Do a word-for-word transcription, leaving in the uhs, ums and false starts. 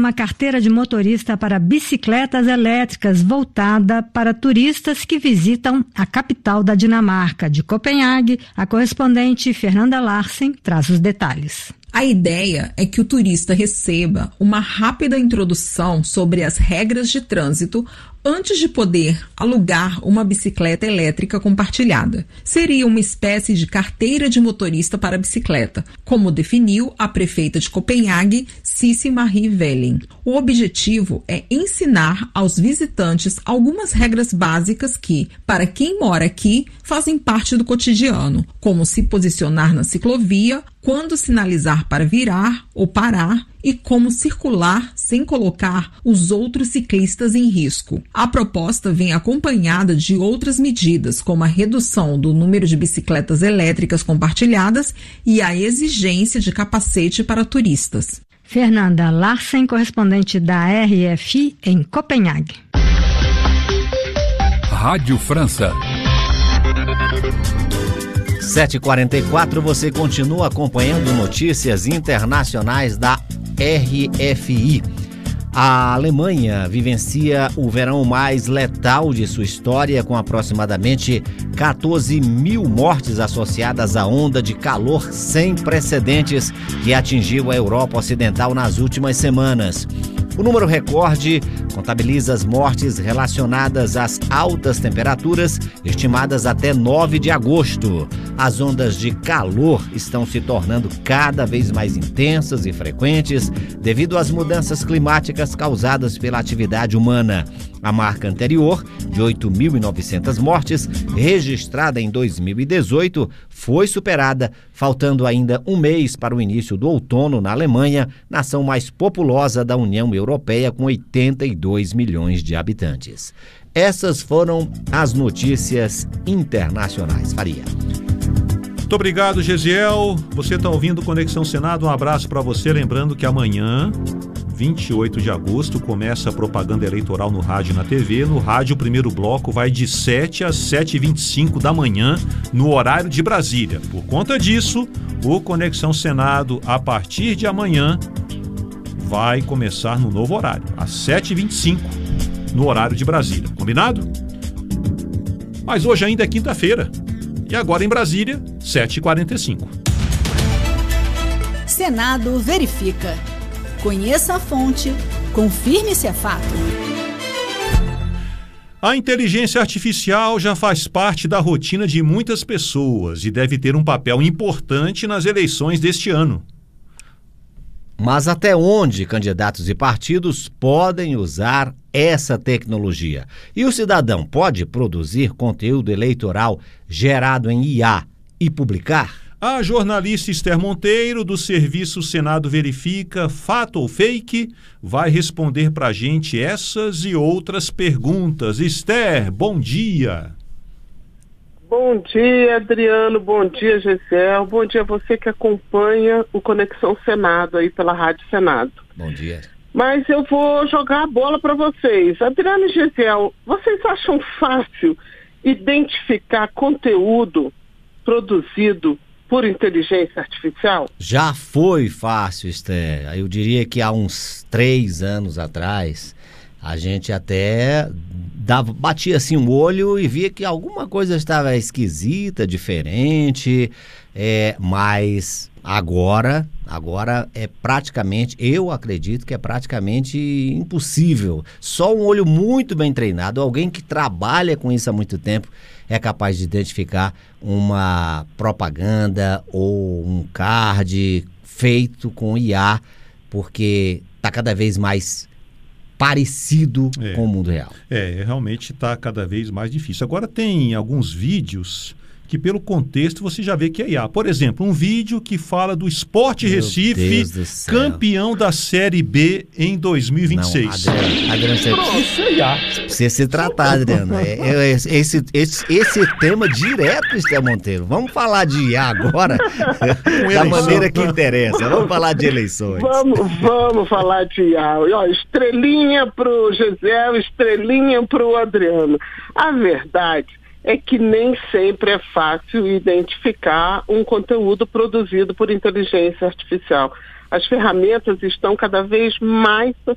uma carteira de motorista para bicicletas elétricas voltada para turistas que visitam a capital da Dinamarca. De Copenhague, a correspondente Fernanda Larsen traz os detalhes. A ideia é que o turista receba uma rápida introdução sobre as regras de trânsito antes de poder alugar uma bicicleta elétrica compartilhada. Seria uma espécie de carteira de motorista para bicicleta, como definiu a prefeita de Copenhague, Sissi Marie Velling. O objetivo é ensinar aos visitantes algumas regras básicas que, para quem mora aqui, fazem parte do cotidiano, como se posicionar na ciclovia, quando sinalizar para virar ou parar e como circular sem colocar os outros ciclistas em risco. A proposta vem acompanhada de outras medidas, como a redução do número de bicicletas elétricas compartilhadas e a exigência de capacete para turistas. Fernanda Larsen, correspondente da R F I em Copenhague. Rádio França. sete e quarenta e quatro, você continua acompanhando notícias internacionais da R F I. A Alemanha vivencia o verão mais letal de sua história, com aproximadamente quatorze mil mortes associadas à onda de calor sem precedentes que atingiu a Europa Ocidental nas últimas semanas. O número recorde contabiliza as mortes relacionadas às altas temperaturas, estimadas até nove de agosto. As ondas de calor estão se tornando cada vez mais intensas e frequentes devido às mudanças climáticas causadas pela atividade humana. A marca anterior, de oito mil e novecentas mortes, registrada em dois mil e dezoito, foi superada, faltando ainda um mês para o início do outono na Alemanha, nação mais populosa da União Europeia, com oitenta e dois milhões de habitantes. Essas foram as notícias internacionais. Faria. Muito obrigado, Gesiel. Você está ouvindo Conexão Senado. Um abraço para você. Lembrando que amanhã, vinte e oito de agosto, começa a propaganda eleitoral no rádio e na T V. No rádio, o primeiro bloco vai de sete às sete e vinte e cinco da manhã, no horário de Brasília. Por conta disso, o Conexão Senado, a partir de amanhã, vai começar no novo horário, às sete e vinte e cinco, no horário de Brasília. Combinado? Mas hoje ainda é quinta-feira. E agora em Brasília, sete e quarenta e cinco. Senado verifica. Conheça a fonte, confirme se é fato. A inteligência artificial já faz parte da rotina de muitas pessoas e deve ter um papel importante nas eleições deste ano. Mas até onde candidatos e partidos podem usar essa tecnologia? E o cidadão pode produzir conteúdo eleitoral gerado em I A e publicar? A jornalista Esther Monteiro, do serviço Senado Verifica, Fato ou Fake, vai responder para a gente essas e outras perguntas. Esther, bom dia. Bom dia, Adriano. Bom dia, Gesiel. Bom dia a você que acompanha o Conexão Senado aí pela Rádio Senado. Bom dia. Mas eu vou jogar a bola para vocês. Adriano e Gesiel, vocês acham fácil identificar conteúdo produzido por inteligência artificial? Já foi fácil, Esther. Eu diria que há uns três anos atrás, a gente até dava, batia assim um olho e via que alguma coisa estava esquisita, diferente, é, mas agora, agora é praticamente, eu acredito que é praticamente impossível. Só um olho muito bem treinado, alguém que trabalha com isso há muito tempo, é capaz de identificar uma propaganda ou um card feito com I A, porque está cada vez mais parecido é, com o mundo real. É, realmente está cada vez mais difícil. Agora tem alguns vídeos que pelo contexto você já vê que é I A. Por exemplo, um vídeo que fala do Sport Meu Recife, campeão da Série B em dois mil e vinte e seis. Não, Adriano, Adriano, você precisa, precisa se tratar, Adriano. É, é, esse, esse, esse tema direto, Esther Monteiro. Vamos falar de I A agora, da maneira que interessa. Vamos falar de eleições. Vamos, vamos falar de I A. Ó, estrelinha pro Gesiel, estrelinha pro Adriano. A verdade é que nem sempre é fácil identificar um conteúdo produzido por inteligência artificial. As ferramentas estão cada vez mais